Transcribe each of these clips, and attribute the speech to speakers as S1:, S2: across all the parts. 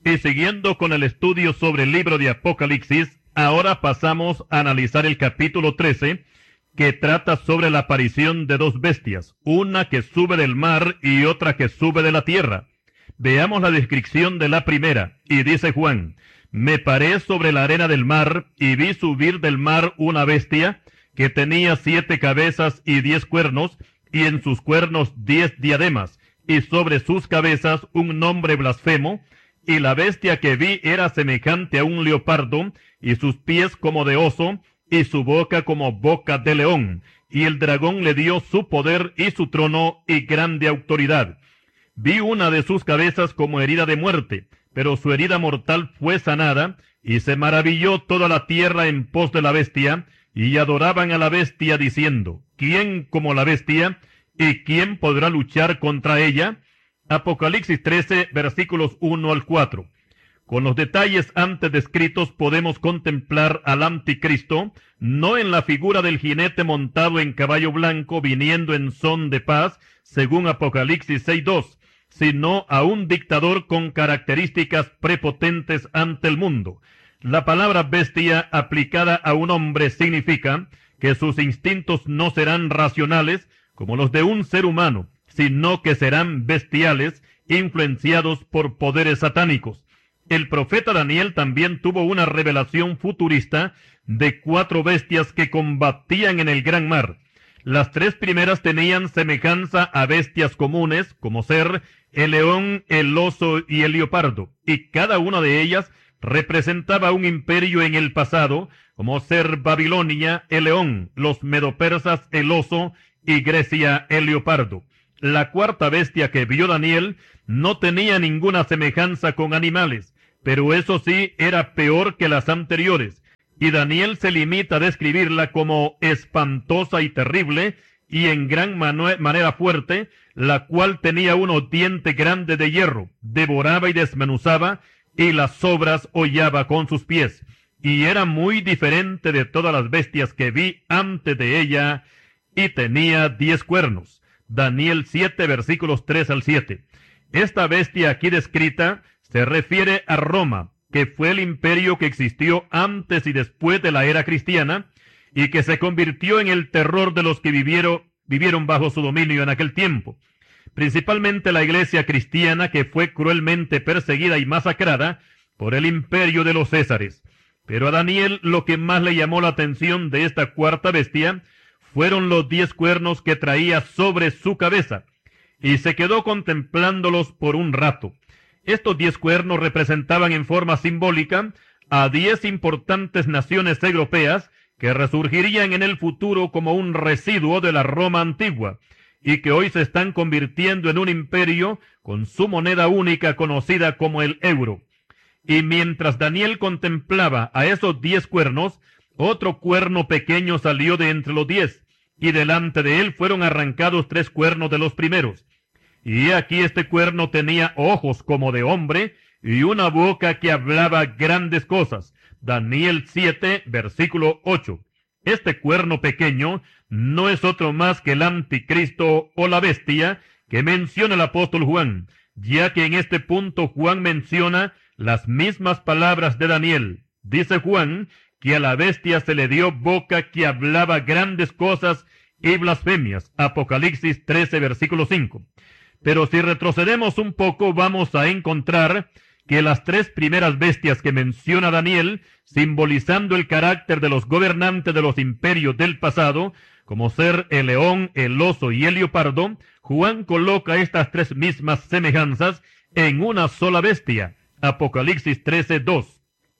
S1: Y siguiendo con el estudio sobre el libro de Apocalipsis, ahora pasamos a analizar el capítulo 13, que trata sobre la aparición de dos bestias, una que sube del mar y otra que sube de la tierra. Veamos la descripción de la primera, y dice Juan: me paré sobre la arena del mar, y vi subir del mar una bestia, que tenía 7 cabezas y 10 cuernos, y en sus cuernos 10 diademas, y sobre sus cabezas un nombre blasfemo, y la bestia que vi era semejante a un leopardo, y sus pies como de oso, y su boca como boca de león, y el dragón le dio su poder y su trono y grande autoridad. Vi una de sus cabezas como herida de muerte, pero su herida mortal fue sanada, y se maravilló toda la tierra en pos de la bestia, y adoraban a la bestia diciendo: ¿quién como la bestia? ¿Y quién podrá luchar contra ella? Apocalipsis 13, versículos 1 al 4. Con los detalles antes descritos podemos contemplar al anticristo, no en la figura del jinete montado en caballo blanco viniendo en son de paz, según Apocalipsis 6:2, sino a un dictador con características prepotentes ante el mundo. La palabra bestia aplicada a un hombre significa que sus instintos no serán racionales como los de un ser humano, sino que serán bestiales, influenciados por poderes satánicos. El profeta Daniel también tuvo una revelación futurista de 4 bestias que combatían en el gran mar. Las 3 primeras tenían semejanza a bestias comunes, como ser el león, el oso y el leopardo, y cada una de ellas representaba un imperio en el pasado, como ser Babilonia, el león, los medopersas, el oso, y Grecia, el leopardo. La 4ª bestia que vio Daniel no tenía ninguna semejanza con animales, pero eso sí era peor que las anteriores, y Daniel se limita a describirla como espantosa y terrible, y en gran manera fuerte, la cual tenía unos dientes grandes de hierro, devoraba y desmenuzaba, y las sobras hollaba con sus pies, y era muy diferente de todas las bestias que vi antes de ella, y tenía 10 cuernos. Daniel 7, versículos 3 al 7. Esta bestia aquí descrita se refiere a Roma, que fue el imperio que existió antes y después de la era cristiana, y que se convirtió en el terror de los que vivieron bajo su dominio en aquel tiempo. Principalmente la iglesia cristiana, que fue cruelmente perseguida y masacrada por el imperio de los Césares. Pero a Daniel lo que más le llamó la atención de esta 4ª bestia fueron los 10 cuernos que traía sobre su cabeza, y se quedó contemplándolos por un rato. Estos 10 cuernos representaban en forma simbólica a 10 importantes naciones europeas que resurgirían en el futuro como un residuo de la Roma antigua, y que hoy se están convirtiendo en un imperio con su moneda única conocida como el euro. Y mientras Daniel contemplaba a esos 10 cuernos, otro cuerno pequeño salió de entre los 10, y delante de él fueron arrancados 3 cuernos de los primeros. Y aquí este cuerno tenía ojos como de hombre, y una boca que hablaba grandes cosas. Daniel 7, versículo 8. Este cuerno pequeño no es otro más que el anticristo o la bestia que menciona el apóstol Juan, ya que en este punto Juan menciona las mismas palabras de Daniel. Dice Juan que a la bestia se le dio boca que hablaba grandes cosas y blasfemias. Apocalipsis 13, versículo 5. Pero si retrocedemos un poco, vamos a encontrar que las 3 primeras bestias que menciona Daniel, simbolizando el carácter de los gobernantes de los imperios del pasado, como ser el león, el oso y el leopardo, Juan coloca estas 3 mismas semejanzas en una sola bestia. Apocalipsis 13, 2.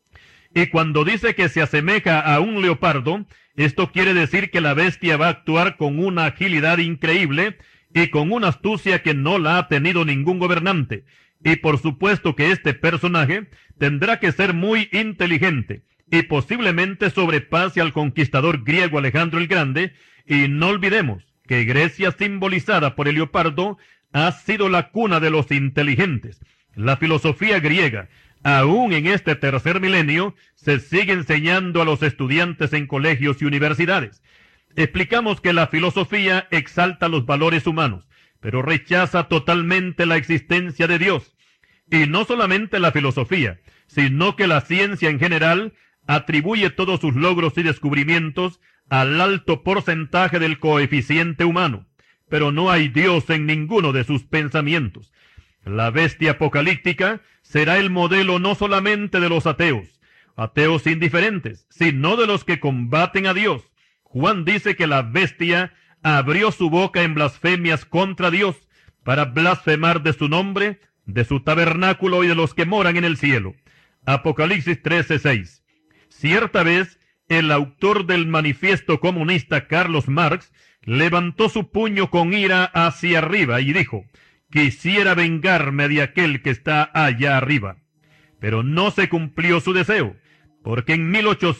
S1: Y cuando dice que se asemeja a un leopardo, esto quiere decir que la bestia va a actuar con una agilidad increíble y con una astucia que no la ha tenido ningún gobernante. Y por supuesto que este personaje tendrá que ser muy inteligente, y posiblemente sobrepase al conquistador griego Alejandro el Grande, y no olvidemos que Grecia, simbolizada por el leopardo, ha sido la cuna de los inteligentes. La filosofía griega, aún en este tercer milenio, se sigue enseñando a los estudiantes en colegios y universidades. Explicamos que la filosofía exalta los valores humanos, pero rechaza totalmente la existencia de Dios. Y no solamente la filosofía, sino que la ciencia en general atribuye todos sus logros y descubrimientos al alto porcentaje del coeficiente humano. Pero no hay Dios en ninguno de sus pensamientos. La bestia apocalíptica será el modelo no solamente de los ateos indiferentes, sino de los que combaten a Dios. Juan dice que la bestia abrió su boca en blasfemias contra Dios para blasfemar de su nombre, de su tabernáculo y de los que moran en el cielo. Apocalipsis 13:6. Cierta vez, el autor del manifiesto comunista Carlos Marx levantó su puño con ira hacia arriba y dijo: quisiera vengarme de aquel que está allá arriba. Pero no se cumplió su deseo, porque en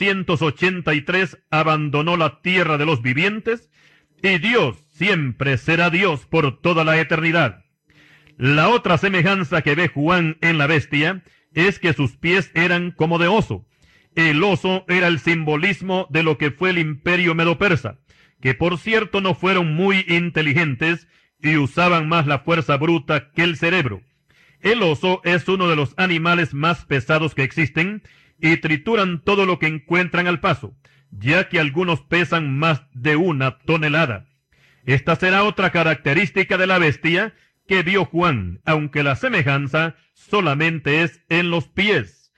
S1: 1883 abandonó la tierra de los vivientes, y Dios siempre será Dios por toda la eternidad. La otra semejanza que ve Juan en la bestia es que sus pies eran como de oso. El oso era el simbolismo de lo que fue el imperio medo-persa, que por cierto no fueron muy inteligentes y usaban más la fuerza bruta que el cerebro. El oso es uno de los animales más pesados que existen y trituran todo lo que encuentran al paso, ya que algunos pesan más de 1 tonelada. Esta será otra característica de la bestia que vio Juan, aunque la semejanza solamente es en los pies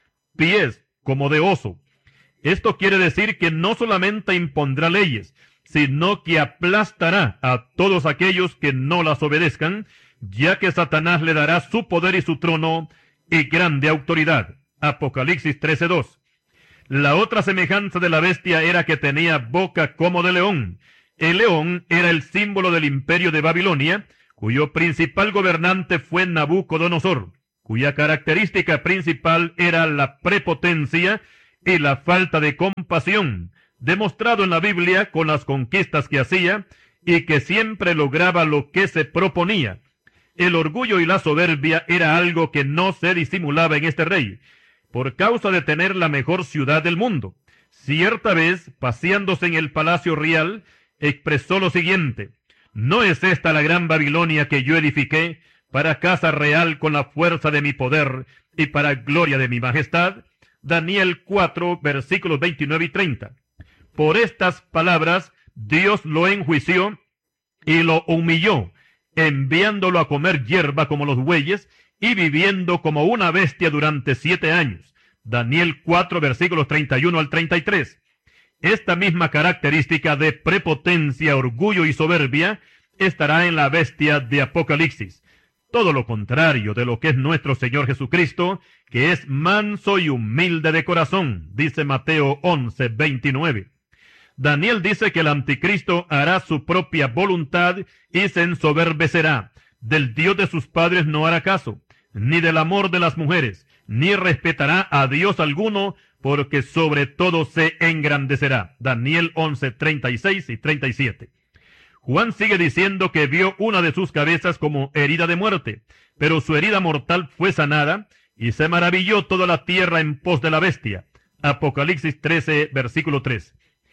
S1: como de oso. Esto quiere decir que no solamente impondrá leyes, sino que aplastará a todos aquellos que no las obedezcan, ya que Satanás le dará su poder y su trono y grande autoridad. Apocalipsis 13:2. La otra semejanza de la bestia era que tenía boca como de león. El león era el símbolo del imperio de Babilonia, cuyo principal gobernante fue Nabucodonosor, cuya característica principal era la prepotencia y la falta de compasión, demostrado en la Biblia con las conquistas que hacía y que siempre lograba lo que se proponía. El orgullo y la soberbia era algo que no se disimulaba en este rey, por causa de tener la mejor ciudad del mundo. Cierta vez, paseándose en el palacio real, expresó lo siguiente: ¿no es esta la gran Babilonia que yo edifiqué para casa real con la fuerza de mi poder y para gloria de mi majestad? Daniel 4, versículos 29 y 30. Por estas palabras, Dios lo enjuició y lo humilló, enviándolo a comer hierba como los bueyes y viviendo como una bestia durante 7 años. Daniel 4, versículos 31 al 33. Esta misma característica de prepotencia, orgullo y soberbia estará en la bestia de Apocalipsis. Todo lo contrario de lo que es nuestro Señor Jesucristo, que es manso y humilde de corazón, dice Mateo 11, 29. Daniel dice que el anticristo hará su propia voluntad y se ensoberbecerá. Del Dios de sus padres no hará caso, ni del amor de las mujeres, ni respetará a Dios alguno, porque sobre todo se engrandecerá. Daniel 11, 36 y 37. Juan sigue diciendo que vio una de sus cabezas como herida de muerte, pero su herida mortal fue sanada, y se maravilló toda la tierra en pos de la bestia. Apocalipsis 13, versículo 3.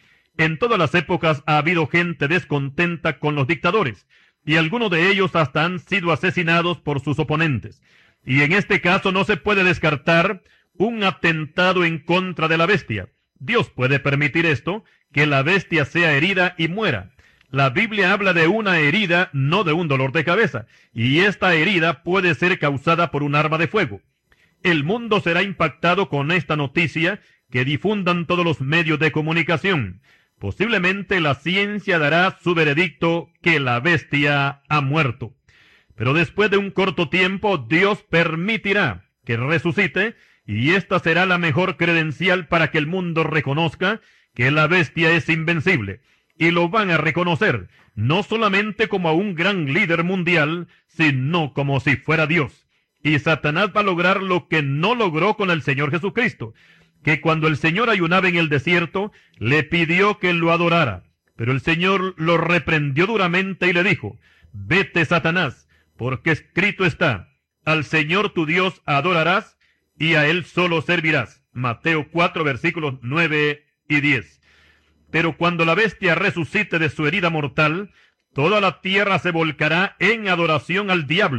S1: En todas las épocas ha habido gente descontenta con los dictadores, y algunos de ellos hasta han sido asesinados por sus oponentes. Y en este caso no se puede descartar un atentado en contra de la bestia. Dios puede permitir esto, que la bestia sea herida y muera. La Biblia habla de una herida, no de un dolor de cabeza, y esta herida puede ser causada por un arma de fuego. El mundo será impactado con esta noticia que difundan todos los medios de comunicación. Posiblemente la ciencia dará su veredicto que la bestia ha muerto. Pero después de un corto tiempo, Dios permitirá que resucite, y esta será la mejor credencial para que el mundo reconozca que la bestia es invencible. Y lo van a reconocer, no solamente como a un gran líder mundial, sino como si fuera Dios. Y Satanás va a lograr lo que no logró con el Señor Jesucristo, que cuando el Señor ayunaba en el desierto, le pidió que lo adorara. Pero el Señor lo reprendió duramente y le dijo: vete, Satanás, porque escrito está: al Señor tu Dios adorarás y a Él solo servirás. Mateo 4, versículos 9 y 10. Pero cuando la bestia resucite de su herida mortal, toda la tierra se volcará en adoración al diablo,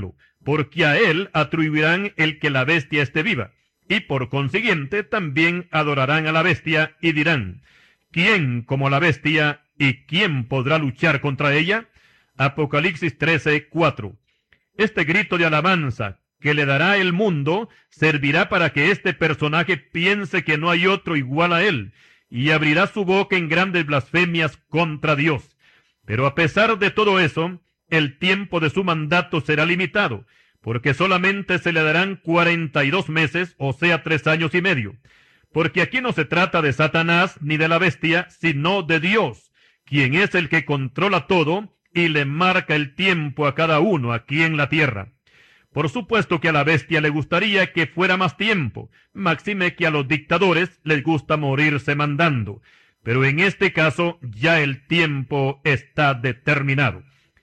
S1: porque a él atribuirán el que la bestia esté viva, y por consiguiente también adorarán a la bestia y dirán, ¿quién como la bestia y quién podrá luchar contra ella? Apocalipsis 13:4. Este grito de alabanza que le dará el mundo servirá para que este personaje piense que no hay otro igual a él, y abrirá su boca en grandes blasfemias contra Dios. Pero a pesar de todo eso, el tiempo de su mandato será limitado, porque solamente se le darán 42 meses, o sea, 3 años y medio. Porque aquí no se trata de Satanás ni de la bestia, sino de Dios, quien es el que controla todo y le marca el tiempo a cada uno aquí en la tierra. Por supuesto que a la bestia le gustaría que fuera más tiempo, máxime que a los dictadores les gusta morirse mandando, pero en este caso ya el tiempo está determinado.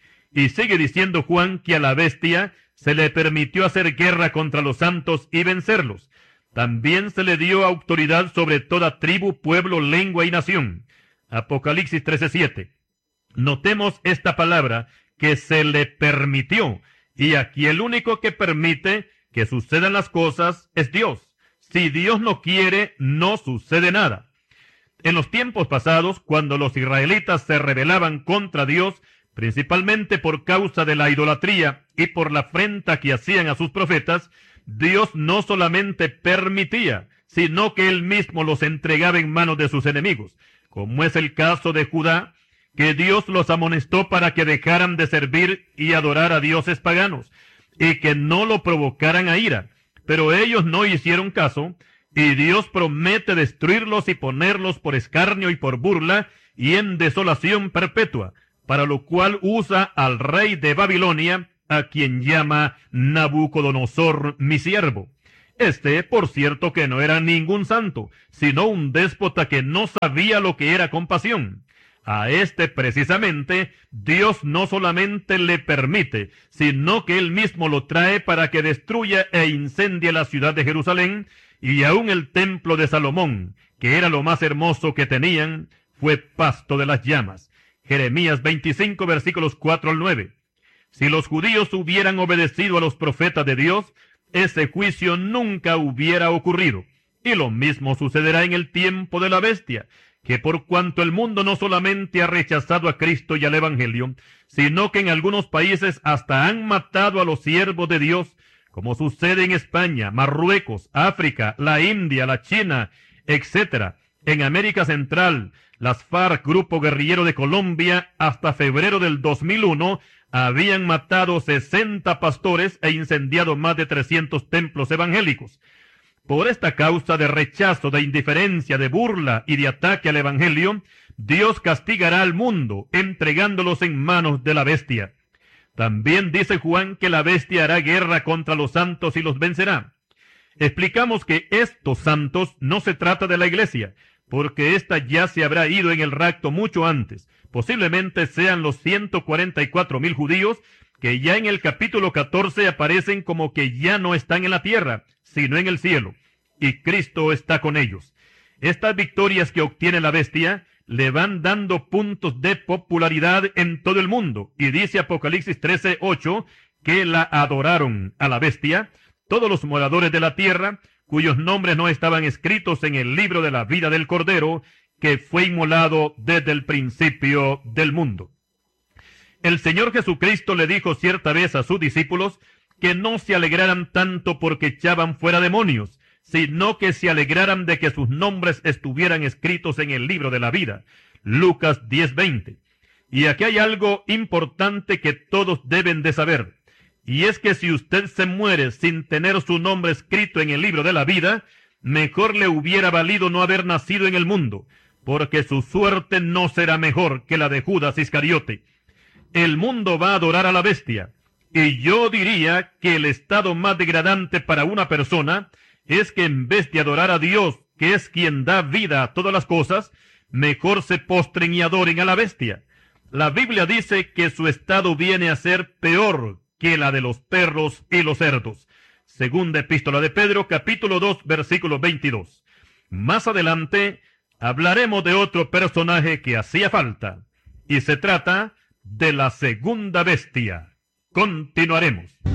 S1: Y sigue diciendo Juan que a la bestia se le permitió hacer guerra contra los santos y vencerlos. También se le dio autoridad sobre toda tribu, pueblo, lengua y nación. Apocalipsis 13:7. Notemos esta palabra, que se le permitió, y aquí el único que permite que sucedan las cosas es Dios. Si Dios no quiere, no sucede nada. En los tiempos pasados, cuando los israelitas se rebelaban contra Dios, principalmente por causa de la idolatría y por la afrenta que hacían a sus profetas, Dios no solamente permitía, sino que Él mismo los entregaba en manos de sus enemigos, como es el caso de Judá, que Dios los amonestó para que dejaran de servir y adorar a dioses paganos, y que no lo provocaran a ira. Pero ellos no hicieron caso, y Dios promete destruirlos y ponerlos por escarnio y por burla, y en desolación perpetua, para lo cual usa al rey de Babilonia, a quien llama Nabucodonosor, mi siervo. Este, por cierto, que no era ningún santo, sino un déspota que no sabía lo que era compasión. A este precisamente Dios no solamente le permite, sino que Él mismo lo trae para que destruya e incendie la ciudad de Jerusalén, y aún el templo de Salomón, que era lo más hermoso que tenían, fue pasto de las llamas. Jeremías 25, versículos 4 al 9. Si los judíos hubieran obedecido a los profetas de Dios, ese juicio nunca hubiera ocurrido. Y lo mismo sucederá en el tiempo de la bestia, que por cuanto el mundo no solamente ha rechazado a Cristo y al Evangelio, sino que en algunos países hasta han matado a los siervos de Dios, como sucede en España, Marruecos, África, la India, la China, etc. En América Central, las FARC, grupo guerrillero de Colombia, hasta febrero del 2001, habían matado 60 pastores e incendiado más de 300 templos evangélicos. Por esta causa de rechazo, de indiferencia, de burla y de ataque al Evangelio, Dios castigará al mundo, entregándolos en manos de la bestia. También dice Juan que la bestia hará guerra contra los santos y los vencerá. Explicamos que estos santos no se trata de la iglesia, porque ésta ya se habrá ido en el rapto mucho antes. Posiblemente sean los 144,000 judíos que ya en el capítulo 14 aparecen como que ya no están en la tierra, sino en el cielo, y Cristo está con ellos. Estas victorias que obtiene la bestia le van dando puntos de popularidad en todo el mundo, y dice Apocalipsis 13:8 que la adoraron a la bestia todos los moradores de la tierra, cuyos nombres no estaban escritos en el libro de la vida del Cordero, que fue inmolado desde el principio del mundo. El Señor Jesucristo le dijo cierta vez a sus discípulos que no se alegraran tanto porque echaban fuera demonios, sino que se alegraran de que sus nombres estuvieran escritos en el libro de la vida. Lucas 10:20. Y aquí hay algo importante que todos deben de saber, y es que si usted se muere sin tener su nombre escrito en el libro de la vida, mejor le hubiera valido no haber nacido en el mundo, porque su suerte no será mejor que la de Judas Iscariote. El mundo va a adorar a la bestia, y yo diría que el estado más degradante para una persona es que en vez de adorar a Dios, que es quien da vida a todas las cosas, mejor se postren y adoren a la bestia. La Biblia dice que su estado viene a ser peor que la de los perros y los cerdos. Segunda Epístola de Pedro, capítulo 2, versículo 22. Más adelante hablaremos de otro personaje que hacía falta, y se trata de la segunda bestia. Continuaremos.